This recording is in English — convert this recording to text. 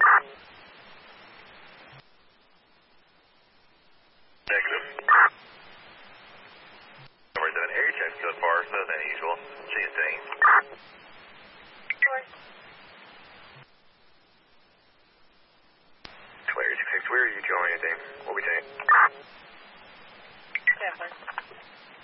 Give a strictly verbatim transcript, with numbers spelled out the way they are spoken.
Negative. Number seven, area checks so far, so than usual. See you staying. Sure. Area six, where are you going, anything? What we saying? Stanford.